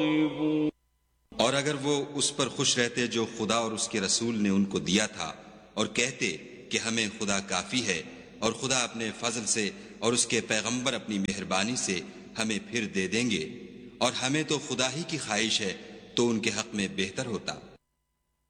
और अगर वो उस पर खुश रहते जो खुदा और उसके रसूल ने उनको दिया था और कहते कि हमें खुदा काफी है और खुदा अपने फजल से और उसके पैगंबर अपनी मेहरबानी से हमें फिर दे देंगे और हमें तो खुदा ही की ख्वाहिश है, तो उनके हक में बेहतर होता।